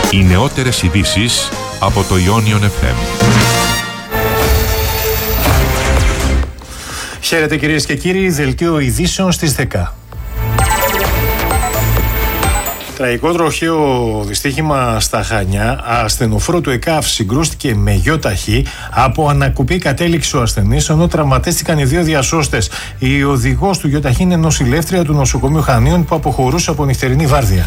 Οι νεότερες ειδήσεις από το Ionion FM. Χαίρετε κυρίες και κύριοι, δελτίο ειδήσεων στις 10. Τραγικό τροχαίο δυστύχημα στα Χανιά. Ασθενοφόρο του ΕΚΑΒ συγκρούστηκε με γιοταχή. Από ανακοπή κατέληξε ο ασθενής, ενώ τραυματίστηκαν οι δύο διασώστες. Η οδηγός του γιοταχή είναι νοσηλεύτρια του νοσοκομείου Χανίων που αποχωρούσε από νυχτερινή βάρδια.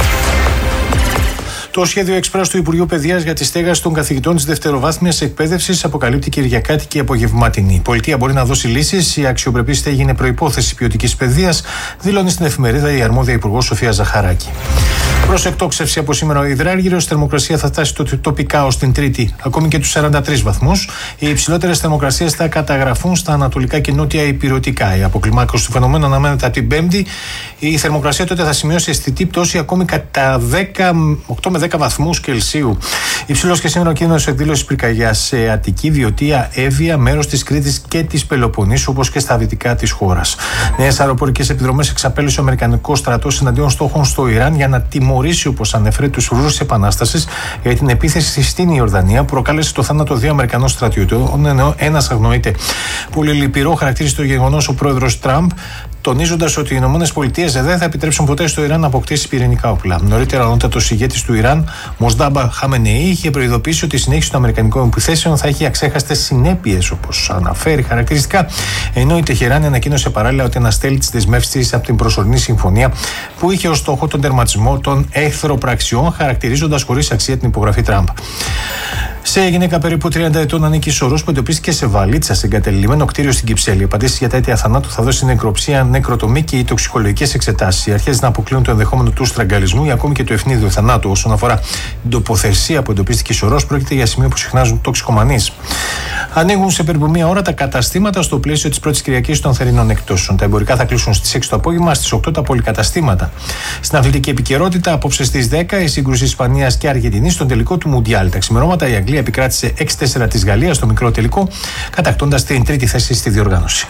Το σχέδιο εξπράς του Υπουργείου Παιδείας για τη στέγαση των καθηγητών της δευτεροβάθμιας εκπαίδευσης αποκαλύπτει κυριακάτικη και απογευματινή. Η πολιτεία μπορεί να δώσει λύσεις. Η αξιοπρεπή στέγη είναι προϋπόθεση ποιοτικής παιδείας, δηλώνει στην εφημερίδα η αρμόδια Υπουργός Σοφία Ζαχαράκη. Προς εκτόξευση από σήμερα ο υδράργυρος, η θερμοκρασία θα φτάσει τοπικά ως την Τρίτη ακόμη και τους 43 βαθμούς. Οι υψηλότερες θερμοκρασίες θα καταγραφούν στα ανατολικά και νότια ηπειρωτικά. Η αποκλιμάκωση του φαινομένου αναμένεται από την Πέμπτη. Η θερμοκρασία τότε θα σημειώσει αισθητή πτώση ακόμη κατά 8 με 10 βαθμούς Κελσίου. Υψηλός και σήμερα ο κίνδυνος εκδήλωσης πυρκαγιάς σε Αττική, Βιωτία, Εύβοια, μέρος της Κρήτης και της Πελοποννήσου, όπως και στα δυτικά της χώρας. Νέες αεροπορικές επιδρομές εξαπέλυσε ο Αμερικανικός στρατός εναντίον στόχων στο Ιράν για να τιμωρήσει, όπως ανέφερε, τους φρουρούς της Επανάστασης για την επίθεση στην Ιορδανία που προκάλεσε το θάνατο 2 Αμερικανών στρατιωτών, ενώ ένας αγνοείται. Πολύ λυπηρό χαρακτήρισε το γεγονός ο πρόεδρος Τραμπ, τονίζοντας ότι οι ΗΠΑ δεν θα επιτρέψουν ποτέ στο Ιράν να αποκτήσει πυρηνικά όπλα. Νωρίτερα, ο ανώτατος ηγέτης του Ιράν, Μοσντάμπα Χαμενεή, είχε προειδοποιήσει ότι η συνέχιση των αμερικανικών επιθέσεων θα έχει αξέχαστες συνέπειες, όπως αναφέρει χαρακτηριστικά, ενώ η Τεχεράνη ανακοίνωσε παράλληλα ότι αναστέλει τις δεσμεύσεις της από την προσωρινή συμφωνία που είχε ως στόχο τον τερματισμό των εχθροπραξιών, χαρακτηρίζοντας χωρίς αξία την υπογραφή Τραμπ. Σε γυναίκα περίπου 30 ετών ανήκει Σωρός που εντοπίστηκε σε βαλίτσα σε εγκατελειμμένο κτίριο στην Κυψέλη. Απαντήσεις για τα αίτια θανάτου θα δώσει νεκροψία, νεκροτομή και οι τοξικολογικές εξετάσεις. Οι αρχές να αποκλείουν το ενδεχόμενο του στραγγαλισμού ή ακόμη και του ευνίδιου θανάτου. Όσον αφορά την τοποθεσία που εντοπίστηκε Σωρός, πρόκειται για σημείο που συχνάζουν τοξικομανείς. Ανοίγουν σε περίπου μία ώρα τα καταστήματα στο πλαίσιο της πρώτης Κυριακής των θερινών εκτόσεων. Τα εμπορικά θα κλείσουν στις 6 το απόγευμα, στις 8 τα πολυκαταστήματα. Στην αθλητική επικαιρότητα, απόψε στις 10 η σύγκρουση Ισπανίας και Αργεντινής στον τελικό του Μουντιάλ. Τα ξημερώματα η Αγγλία επικράτησε 6-4 της Γαλλίας στο μικρό τελικό, κατακτώντας την τρίτη θέση στη διοργάνωση.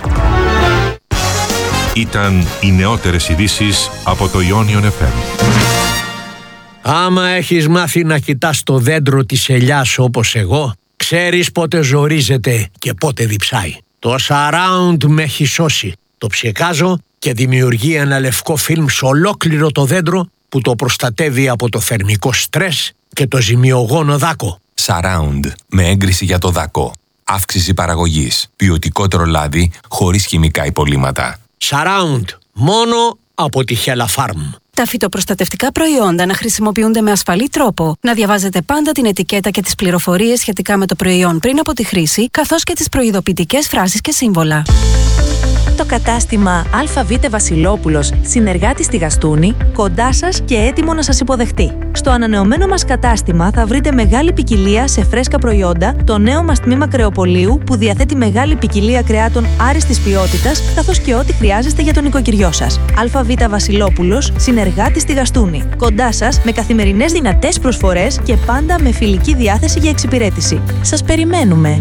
Ήταν οι νεότερες ειδήσεις από το Ionion FM. Άμα έχεις μάθει να κοιτάς το δέντρο της ελιάς όπως εγώ, ξέρεις πότε ζορίζεται και πότε διψάει. Το Surround με έχει σώσει. Το ψεκάζω και δημιουργεί ένα λευκό φιλμ σε ολόκληρο το δέντρο που το προστατεύει από το θερμικό στρες και το ζημιογόνο δάκο. Surround με έγκριση για το δάκο. Αύξηση παραγωγής. Ποιοτικότερο λάδι χωρίς χημικά υπολείμματα. Surround. Μόνο από τη Hella Farm. Τα φυτοπροστατευτικά προϊόντα να χρησιμοποιούνται με ασφαλή τρόπο, να διαβάζετε πάντα την ετικέτα και τις πληροφορίες σχετικά με το προϊόν πριν από τη χρήση, καθώς και τις προειδοποιητικές φράσεις και σύμβολα. Το κατάστημα ΑΒ Βασιλόπουλος, συνεργάτη στη Γαστούνη, κοντά σας και έτοιμο να σας υποδεχτεί. Στο ανανεωμένο μας κατάστημα θα βρείτε μεγάλη ποικιλία σε φρέσκα προϊόντα, το νέο μας τμήμα κρεοπολίου που διαθέτει μεγάλη ποικιλία κρεάτων άριστης ποιότητας, καθώς και ό,τι χρειάζεστε για τον οικοκυριό σας. ΑΒ Βασιλόπουλος, συνεργάτη στη Γαστούνη. Κοντά σας με καθημερινές δυνατές προσφορές και πάντα με φιλική διάθεση για εξυπηρέτηση. Σας περιμένουμε.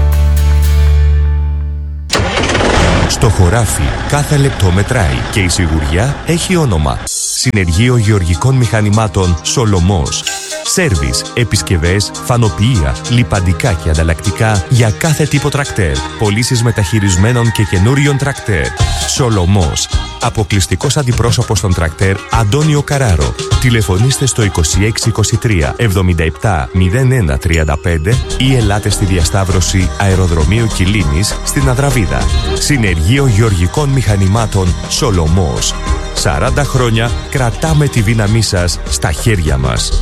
Στο χωράφι κάθε λεπτό μετράει και η σιγουριά έχει όνομα. Συνεργείο Γεωργικών Μηχανημάτων Σολομός. Σέρβις, επισκευές, φανοποιεία, λιπαντικά και ανταλλακτικά για κάθε τύπο τρακτέρ. Πωλήσεις μεταχειρισμένων και καινούριων τρακτέρ. Σολομός. Αποκλειστικός αντιπρόσωπος των τρακτέρ Αντώνιο Καράρο. Τηλεφωνήστε στο 2623 77 01 35 ή ελάτε στη διασταύρωση Αεροδρομίου Κιλίνης στην Αδραβίδα. Συνεργείο Γεωργικών Μηχανημάτων Σολομός. 40 χρόνια κρατάμε τη δύναμή σας στα χέρια μας.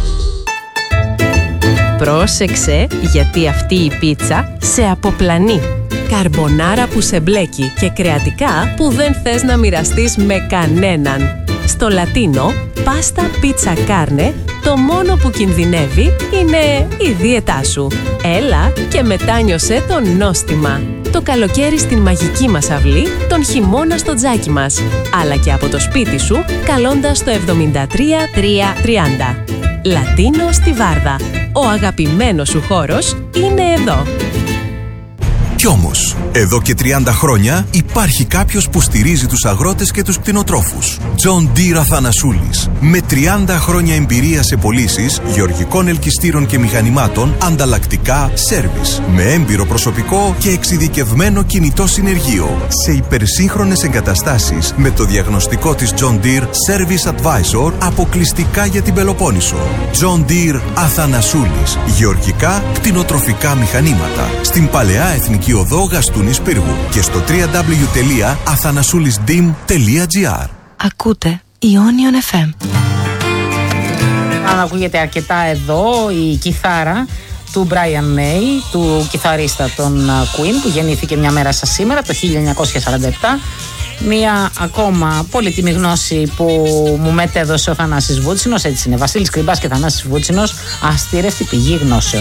Πρόσεξε, γιατί αυτή η πίτσα σε αποπλανεί. Καρμπονάρα που σε μπλέκει και κρεατικά που δεν θες να μοιραστείς με κανέναν. Στο Λατίνο, πάστα πίτσα κάρνε, το μόνο που κινδυνεύει είναι η δίαιτά σου. Έλα και μετάνιωσέ το νόστιμα. Το καλοκαίρι στην μαγική μας αυλή, τον χειμώνα στο τζάκι μας. Αλλά και από το σπίτι σου, καλώντας το 73330. Λατίνο στη Βάρδα. Ο αγαπημένος σου χώρος είναι εδώ. Κι όμως, εδώ και 30 χρόνια υπάρχει κάποιος που στηρίζει τους αγρότες και τους κτηνοτρόφους. John Deere Αθανασούλης. Με 30 χρόνια εμπειρία σε πωλήσεις γεωργικών ελκυστήρων και μηχανημάτων, ανταλλακτικά, σέρβις. Με έμπειρο προσωπικό και εξειδικευμένο κινητό συνεργείο. Σε υπερσύγχρονες εγκαταστάσεις με το διαγνωστικό της John Deere Service Advisor αποκλειστικά για την Πελοπόννησο. John Deere Αθανασούλης. Γεωργικά, κτηνοτροφικά μηχανήματα. Στην Παλαιά Εθνική Οδό Γαστούνης Πύργου και στο www.athanasoulisdim.gr. Ακούτε Ionion FM. Αν ακούγεται αρκετά εδώ η κιθάρα του Brian May, του κιθαρίστα των Queen, που γεννήθηκε μια μέρα σαν σήμερα το 1947. Μία ακόμα πολύτιμη γνώση που μου μετέδωσε ο Θανάσης Βούτσινος, έτσι είναι, Βασίλης Κρυμπάς και Θανάσης Βούτσινος, αστήρευτη πηγή γνώσεων.